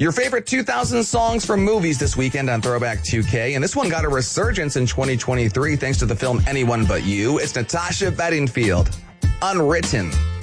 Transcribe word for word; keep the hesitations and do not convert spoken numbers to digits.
Your favorite two thousand songs from movies this weekend on Throwback two K. And this one got a resurgence in twenty twenty-three thanks to the film Anyone But You. It's Natasha Bedingfield. Unwritten.